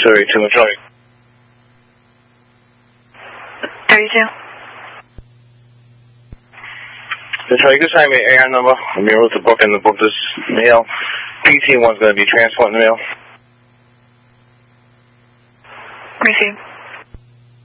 282 and Charlie. 32. Charlie, you can send me an AR number. I'm here with the book and the book this mail. PT1's going to be transporting the mail. Receive.